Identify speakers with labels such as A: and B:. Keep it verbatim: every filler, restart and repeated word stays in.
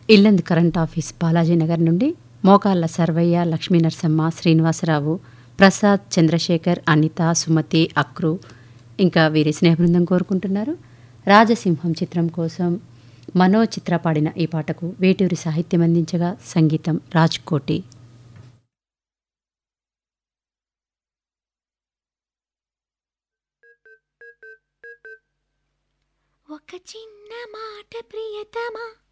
A: Yellandu current office Balaji Nagar నుండి మోకాళ్ళ సర్వయ్య, లక్ష్మీ నరసమ్మ, శ్రీనివాసరావు, ప్రసాద్, చంద్రశేఖర్, అనిత, సుమతి, అక్రు ఇంకా వీరి స్నేహబృందం కోరుకుంటున్నారు. రాజసింహం చిత్రం కోసం మనో చిత్ర పాడిన ఈ పాటకు వేటూరి సాహిత్యం అందించగా సంగీతం రాజ్కోటి.
B: ఒక చిన్న మాట ప్రియతమా